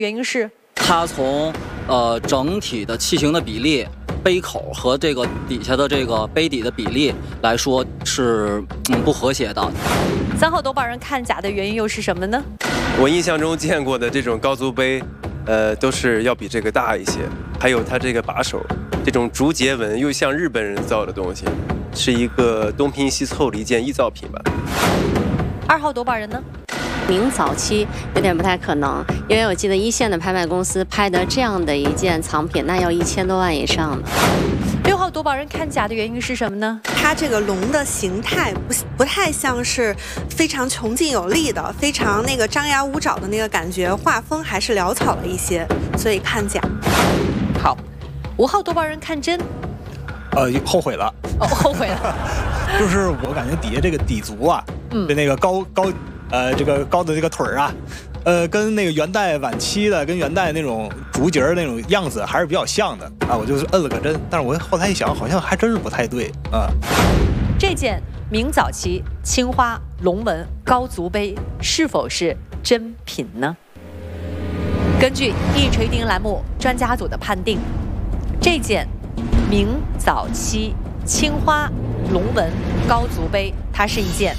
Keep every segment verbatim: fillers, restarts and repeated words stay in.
原因是它从呃整体的器型的比例、杯口和这个底下的这个杯底的比例来说是嗯不和谐的。 三号夺宝人看假的原因又是什么呢？ 我印象中见过的这种高足杯，呃，都是要比这个大一些。还有它这个把手，这种竹节纹又像日本人造的东西，是一个东拼西凑的一件臆造品吧。 二号夺宝人呢？ 明早期有点不太可能，因为我记得一线的拍卖公司拍的这样的一件藏品，那要一千多万以上的。 六号夺宝人看假的原因是什么呢？ 它这个龙的形态不不太像是非常穷尽有力的，非常那个张牙舞爪的那个感觉，画风还是潦草了一些，所以看假。 好，五号夺宝人看真。 呃，后悔了。 哦，后悔了。 就是我感觉底下这个底足啊，嗯，对那个高高。呃，这个高的这个腿儿啊，呃，跟那个元代晚期的，跟元代那种竹节那种样子还是比较像的啊。我就是摁了个针，但是我后来一想，好像还真是不太对啊。 这件明早期青花龙纹高足杯是否是真品呢？根据一锤定栏目专家组的判定，这件明早期青花龙纹高足杯，它是一件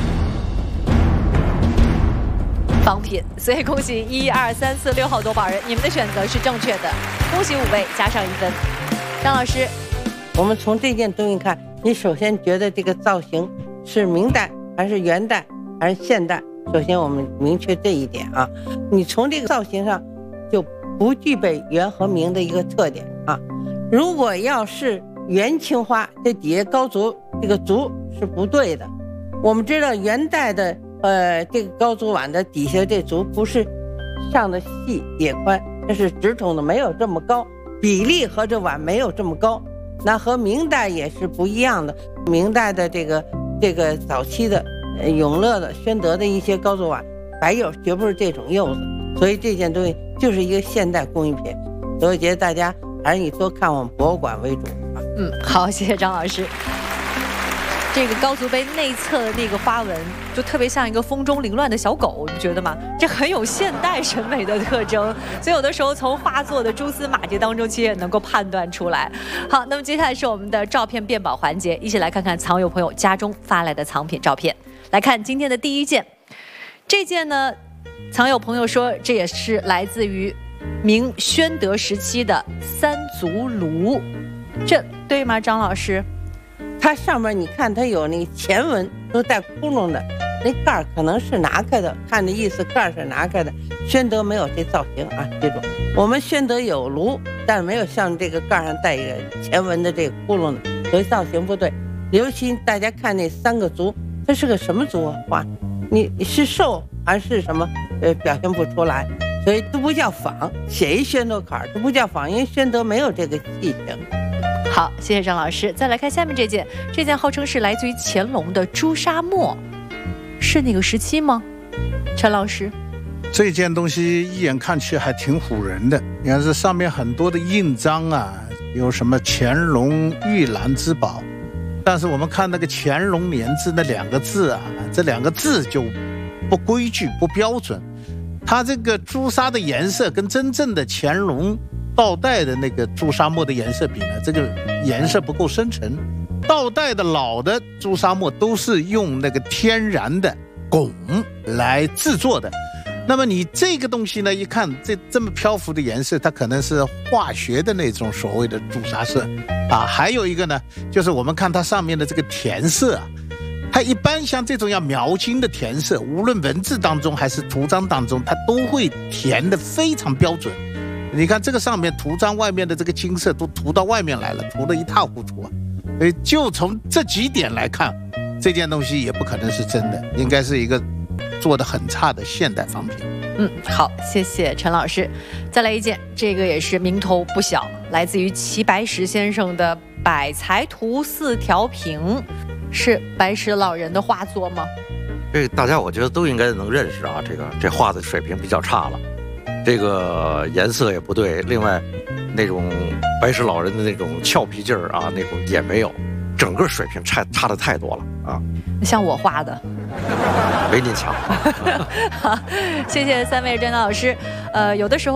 仿品，所以恭喜一二三四六号夺宝人，你们的选择是正确的，恭喜五位加上一分。张老师， 我们从这件东西看，你首先觉得这个造型是明代还是元代还是现代？首先我们明确这一点啊，你从这个造型上就不具备元和明的一个特点啊。如果要是元青花，这底下高足这个足是不对的。我们知道元代的呃，这个高足碗的底下这足不是上的细也宽，它是直筒的，没有这么高，比例和这碗没有这么高。那和明代也是不一样的。明代的这个这个早期的、呃、永乐的、宣德的一些高足碗，白釉绝不是这种釉子，所以这件东西就是一个现代工艺品。所以我觉得大家还是以多看我们博物馆为主啊。 嗯，好，谢谢张老师。这个高足杯内侧的那个花纹，就特别像一个风中凌乱的小狗，你觉得吗？这很有现代审美的特征，所以有的时候从画作的蛛丝马迹当中，其实也能够判断出来。好，那么接下来是我们的照片辨宝环节，一起来看看藏友朋友家中发来的藏品照片。来看今天的第一件，这件呢，藏友朋友说这也是来自于明宣德时期的三足炉，这对吗，张老师？ 它上面你看它有那前纹都带窟窿的，那盖儿可能是拿开的，看这意思盖儿是拿开的。宣德没有这造型啊，记住，我们宣德有炉，但是没有像这个盖儿上带一个前纹的这个窟窿的，所以造型不对。尤其大家看那三个足，这是个什么足啊？哇，你你是兽还是什么？呃，表现不出来，所以都不叫仿，写一宣德坎儿都不叫仿，因为宣德没有这个器型。 好，谢谢张老师。再来看下面这件，这件号称是来自于乾隆的朱砂墨，是那个时期吗？陈老师， 这件东西一眼看去还挺唬人的。你看这上面很多的印章啊，有什么乾隆御兰之宝，但是我们看那个乾隆年字那两个字啊，这两个字就不规矩不标准。它这个朱砂的颜色跟真正的乾隆倒带的那个朱砂墨的颜色比呢，这个颜色不够深沉。倒带的老的朱砂墨都是用那个天然的汞来制作的，那么你这个东西呢，一看这这么漂浮的颜色，它可能是化学的那种所谓的朱砂色啊。还有一个呢，就是我们看它上面的这个填色啊，它一般像这种要描金的填色，无论文字当中还是图章当中，它都会填得非常标准。你看这个上面图章外面的这个金色都涂到外面来了，涂得一塌糊涂啊。所以就从这几点来看，这件东西也不可能是真的，应该是一个做得很差的现代仿品。 嗯，好，谢谢陈老师。再来一件，这个也是名头不小，来自于齐白石先生的《百才图四条屏》，是白石老人的画作吗？ 这个大家我觉得都应该能认识啊，这个这画的水平比较差了。这个颜色也不对，另外那种白石老人的那种俏皮劲儿啊，那种也没有，整个水平差差的太多了啊！ 像我画的， 没您强。 好，谢谢三位专家老师。呃，有的时候。